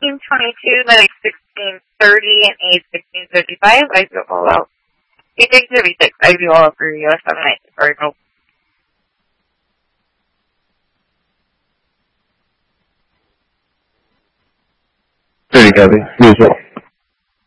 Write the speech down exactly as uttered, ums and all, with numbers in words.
sixteen twenty-two, medic sixteen thirty, and A sixteen fifty-five. I do all out. A sixteen thirty-six, I do all out for U S seven nine. Sorry, no. thirty, copy. Usual.